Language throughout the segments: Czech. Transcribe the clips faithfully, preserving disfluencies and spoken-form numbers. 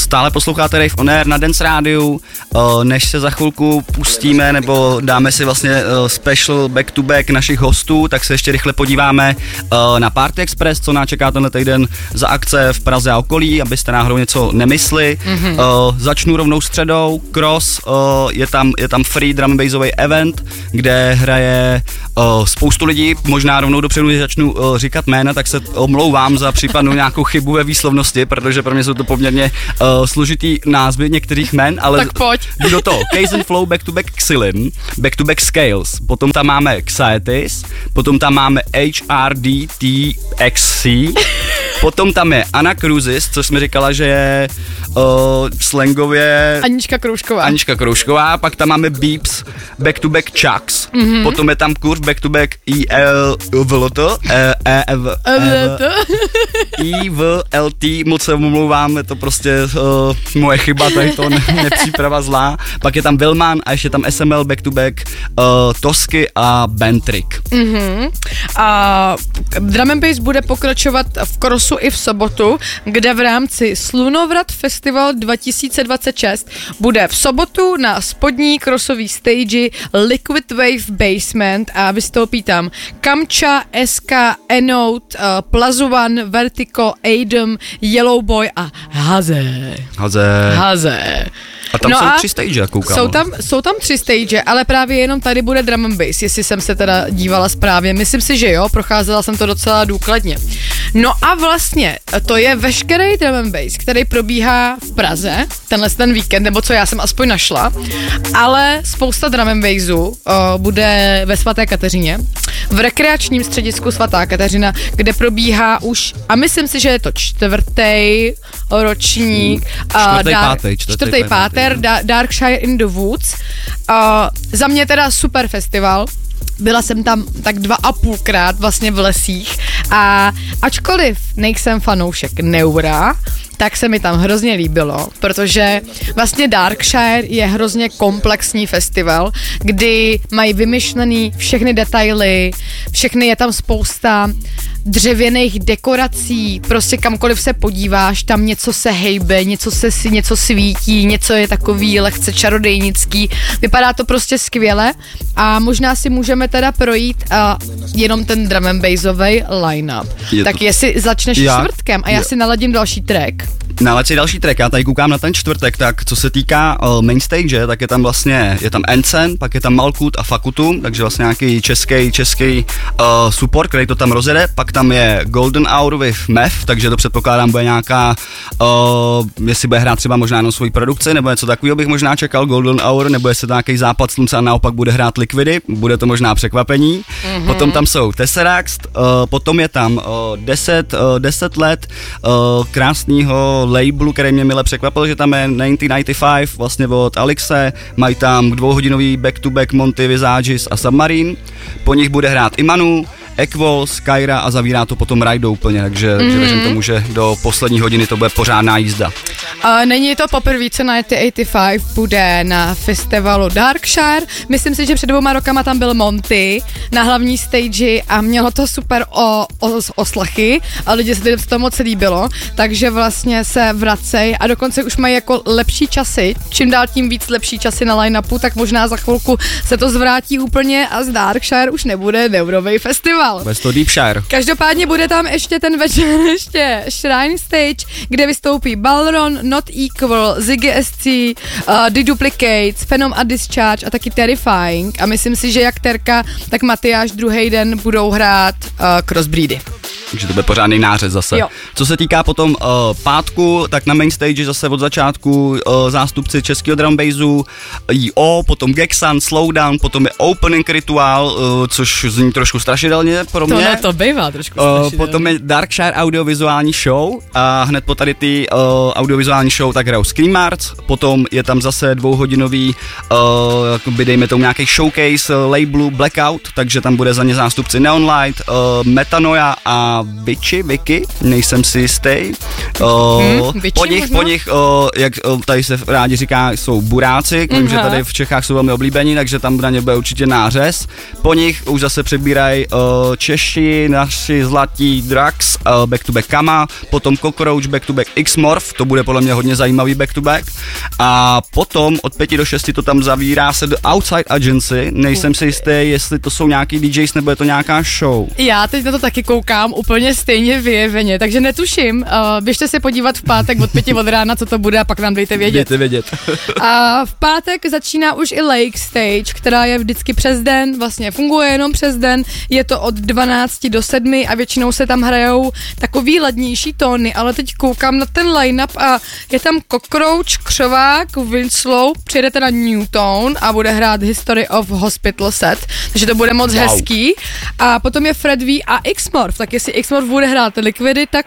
Stále posloucháte Rave on Air na Dance Rádiu, než se za chvilku pustíme nebo dáme si vlastně special back to back našich hostů, tak se ještě rychle podíváme na Party Express, co nás čeká tenhle týden za akce v Praze a okolí, abyste náhodou něco nemysli. Mm-hmm. Začnu rovnou středou, Cross, je tam, je tam free drum and bassový event, kde hraje spoustu lidí, možná rovnou dopředu, když začnu říkat jména, tak se omlouvám za případnou nějakou chybu ve výslovnosti, protože pro mě jsou to poměrně uh, složitý názvy některých jmen, ale tak pojď. Do toho Case and Flow, Back to Back Xylin, Back to Back Scales, potom tam máme Xaetis, potom tam máme H R D T X C, potom tam je Anna Cruzis, což jsme říkala, že je uh, slangově Anička Kroužková. Anička Kroužková, pak tam máme Beeps, Back to Back Chucks, mm-hmm. potom je tam Kurv, Back to Back I L V L T, E V I V L T, moc se omlouvám, je to prostě uh, moje chyba, tady to ne, nepříprava zlá. Pak je tam Vilman a ještě tam S M L Back to Back, uh, Tosky a Bentrik. Mm-hmm. A Drum and Bass bude pokračovat v Crossu i v sobotu, kde v rámci Slunovrat Festival dva tisíce dvacet šest bude v sobotu na spodní crossový stage Liquid Wave Basement a vystoupí tam Kamcha, S K, Enote, uh, Plazuan, Vertigo, Adam, Yellow Boy a Haze. Haze. Haze. A tam no jsou a tři stage, koukám. Jsou tam, jsou tam tři stage, ale právě jenom tady bude drum and bass, jestli jsem se teda dívala správně. Myslím si, že jo, procházela jsem to docela důkladně. No a vlastně to je veškerý drum and bass, který probíhá v Praze, tenhle ten víkend, nebo co já jsem aspoň našla, ale spousta drum and bassu uh, bude ve Svaté Kateřině, v rekreačním středisku Svatá Kateřina, kde probíhá už, a myslím si, že je to čtvrtý ročník, uh, čtvrtý, Dark, pátý, čtvrtý, čtvrtý pátý, da, Darkshire in the Woods. Uh, za mě teda super festival. Byla jsem tam tak dva a půlkrát vlastně v lesích a ačkoliv nejsem fanoušek Neura, tak se mi tam hrozně líbilo, protože vlastně Darkshire je hrozně komplexní festival, kdy mají vymyšlený všechny detaily, všechny je tam spousta dřevěných dekorací, prostě kamkoliv se podíváš, tam něco se hejbe, něco se něco svítí, něco je takový lehce čarodejnický, vypadá to prostě skvěle a možná si můžeme teda projít uh, jenom ten drum and bassovej line-up. Je tak to... jestli začneš já, čtvrtkem a já, já si naladím další track. Nalaď si další track, já tady koukám na ten čtvrtek, tak co se týká uh, main stage, tak je tam vlastně, je tam Encen, pak je tam Malkut a Fakutum, takže vlastně nějaký český, český uh, support, který to tam rozjede, pak tam je Golden Hour with Meth, takže to předpokládám bude nějaká, uh, jestli bude hrát třeba možná jenom svoji produkci, nebo něco takového bych možná čekal, Golden Hour, nebo jestli to nějaký západ slunce a naopak bude hrát Liquidy, bude to možná překvapení. Mm-hmm. Potom tam jsou Tesseract, uh, potom je tam uh, deset, uh, deset let uh, krásného labelu, který mě mile překvapil, že tam je devatenáct set devadesát pět vlastně od Alixe, mají tam dvouhodinový back-to-back Monty, Visages a Submarine, po nich bude hrát Imanu, Equal, Skyra a zavírá to potom Raido úplně, takže mm-hmm. věřím tomu, že do poslední hodiny to bude pořádná jízda. Uh, není to poprvé, co devatenáct set osmdesát pět bude na festivalu Darkshire. Myslím si, že před dvouma rokama tam byl Monty na hlavní stage a mělo to super o, o, oslechy a lidi se to moc líbilo, takže vlastně se vracej a dokonce už mají jako lepší časy, čím dál tím víc lepší časy na line-upu, tak možná za chvilku se to zvrátí úplně a z Darkshire už nebude neurovej festival. Bez to Deepshire. Každopádně bude tam ještě ten večer ještě Shrine Stage, kde vystoupí Balron, Not Equal, Ziggy S C, uh, The Duplicates, Phenom a Discharge a taky Terrifying. A myslím si, že jak Terka, tak Matyáš druhý den budou hrát uh, Crossbreedy. Takže to bude pořádný nářez zase. Jo. Co se týká potom uh, pátku, tak na main stage zase od začátku uh, zástupci českého drum bassu, I O, potom Gexan, Slowdown, potom je Opening Ritual, uh, což zní trošku strašidelně pro mě. To ne, to bývá trošku strašidelně. Uh, potom je Darkshire audiovizuální show a hned po tady ty uh, audiovizuální show tak hrajou Scream Arts, potom je tam zase dvouhodinový, uh, jakoby dejme tomu nějaký showcase uh, labelu Blackout, takže tam bude za ně zástupci Neon Light, uh, Metanoia a a Vici, Vicky, nejsem si jistý. Uh, hmm, po nich, po nich uh, jak uh, tady se rádi říká, jsou buráci, vím, že tady v Čechách jsou velmi oblíbení, takže tam na ně bude určitě nářez. Po nich už zase přebírají uh, Češi, naši zlatí Drax, uh, Back to Back Kama, potom Cockroach, Back to Back X-Morph, to bude podle mě hodně zajímavý Back to Back. A potom od pěti do šesti to tam zavírá se do Outside Agency, nejsem si jistý, jestli to jsou nějaký D Js nebo je to nějaká show. Já teď na to taky koukám úplně stejně vyjeveně, takže netuším. Uh, běžte se podívat v pátek od pěti od rána, co to bude, a pak nám dejte vědět. Dejte vědět. A v pátek začíná už i Lake Stage, která je vždycky přes den, vlastně funguje jenom přes den, je to od dvanácti do sedmi a většinou se tam hrajou takový ladnější tóny, ale teď koukám na ten line-up a je tam Cockroach, Křovák, Winslow, přijedete na Newtown a bude hrát History of Hospital set, takže to bude moc wow. hezký. A potom je Fred V a X-Morph, tak jestli X-Morph bude hrát Liquidy, tak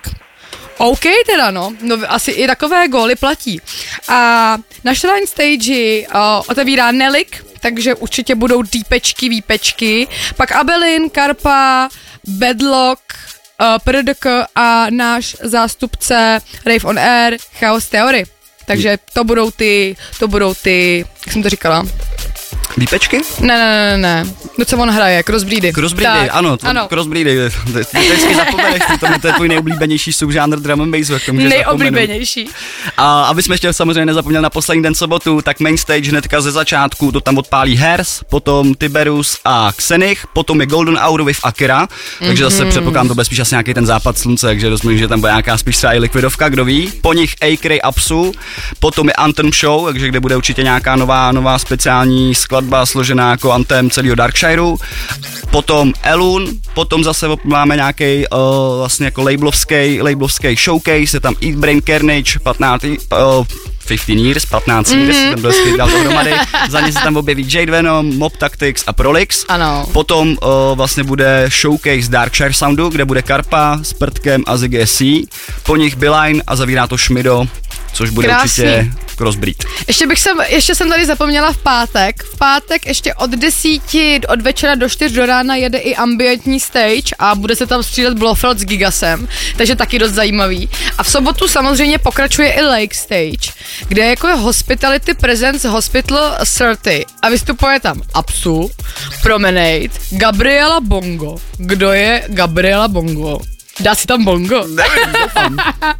OK teda, no, no asi i takové góly platí. A na Shrine Stage uh, otevírá Nelik, takže určitě budou dýpečky, výpečky, pak Abelin, Karpa, Bedlock, uh, P D K a náš zástupce Rave on Air, Chaos Theory. Takže to budou ty, to budou ty, jak jsem to říkala? Výpečky? Ne, ne, ne, ne. No co on hraje? Crossbreedy. Crossbreedy, ano, to, ano. Crossbreedy. Ty vždycky zapomeneš, to je tvůj nejoblíbenější subžánr drum and bassu, jak to můžeš nejoblíbenější. A aby jsme ještě samozřejmě nezapomněl na poslední den sobotu, tak main stage hnedka ze začátku, to tam odpálí Hers, potom Tiberus a Xenich, potom je Golden Hour with Akira, takže mm-hmm. zase předpokládám, to bude spíš asi nějaký ten západ slunce, takže rozumím, že tam bude nějaká spíš třeba i Liquidovka, kdo ví. Po nich A-Cray Apsu, potom je Anthem Show, takže kde bude určitě nějaká nová, nová speciální skladba složená jako anthem celého Darkshireu, potom Elun, potom zase máme nějaký uh, vlastně jako labelovský, labelovský showcase, je tam Eat Brain Carnage, patnáct, uh, patnáct years, patnáct mm-hmm. years, ten byl skvělý, dal dohromady, za ně se tam objeví Jade Venom, Mob Tactics a Prolix, ano. Potom uh, vlastně bude showcase Darkshire Soundu, kde bude Karpa s Prtkem a Ziggy S C, po nich Beeline a zavírá to Šmido, což bude Krásný. Určitě Crossbreed. Ještě bych sem, ještě jsem tady zapomněla v pátek. V pátek ještě od desíti od večera do čtyř do rána jede i ambientní stage a bude se tam střílet Blofeld s Gigasem, takže taky dost zajímavý. A v sobotu samozřejmě pokračuje i Lake Stage, kde jako je Hospitality Presents Hospital třicet a vystupuje tam Apsu, Promenade, Gabriela Bongo. Kdo je Gabriela Bongo? Dá si tam bongo? Nevím, doufám.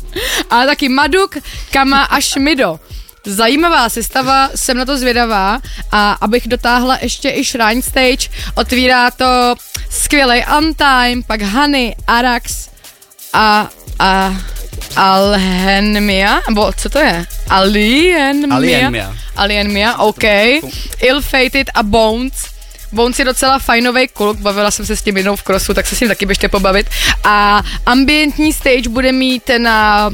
A taky Maduk, Kama a Šmido. Zajímavá sestava, jsem na to zvědavá a abych dotáhla ještě i Shrine Stage, otvírá to skvělej Untime, pak Honey, Arax a, a Alhenmia, nebo co to je? Alienmia? Alienmia. Alienmia, OK. Ill-Fated a Bones. Bones je docela fajnovej kluk, bavila jsem se s tím jednou v crossu, tak se s ním taky běžte pobavit. A ambientní stage bude mít na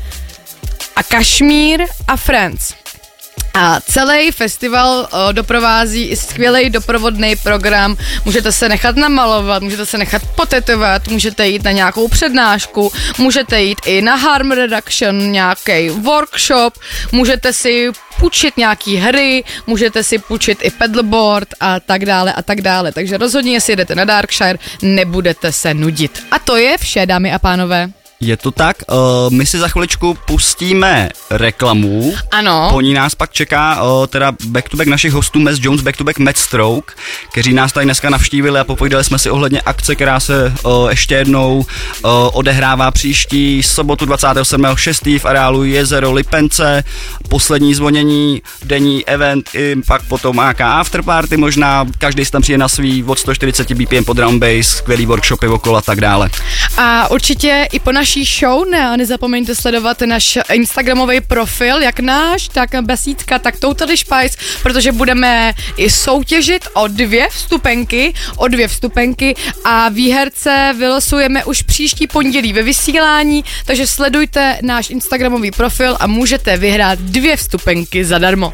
a Kashmir a Friends. A celý festival o, doprovází i skvělý doprovodný program. Můžete se nechat namalovat, můžete se nechat potetovat, můžete jít na nějakou přednášku, můžete jít i na harm reduction, nějaký workshop, můžete si půjčit nějaký hry, můžete si půjčit i pedalboard a tak dále a tak dále. Takže rozhodně, jestli jedete na Darkshire, nebudete se nudit. A to je vše, dámy a pánové. Je to tak, uh, my si za chviličku pustíme reklamu. Ano. Po ní nás pak čeká uh, teda back to back našich hostů Mess Jones, back to back Matt Stroke, kteří nás tady dneska navštívili a popovídali jsme si ohledně akce, která se uh, ještě jednou uh, odehrává příští sobotu dvacátého sedmého šestého v areálu Jezero Lipence. Poslední zvonění, denní event, i pak potom nějaká afterparty možná, každý si tam přijde na svý od sto čtyřicet B P M po drum bass, skvělý workshopy okolo a tak dále. A určitě i po naší show ne, a nezapomeňte sledovat náš instagramový profil, jak náš, tak Besídka, tak Totally Spice, protože budeme i soutěžit o dvě vstupenky, o dvě vstupenky a výherce vylosujeme už příští pondělí ve vysílání, takže sledujte náš instagramový profil a můžete vyhrát dvě vstupenky zadarmo.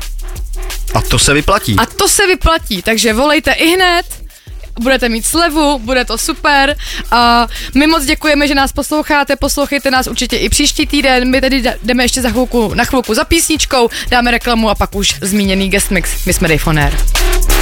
A to se vyplatí. A to se vyplatí, takže volejte i hned. Budete mít slevu, bude to super. A my moc děkujeme, že nás posloucháte, poslouchejte nás určitě i příští týden. My tady jdeme ještě za chvilku, na chvilku za písničkou, dáme reklamu a pak už zmíněný guest mix. My jsme Rave on Air.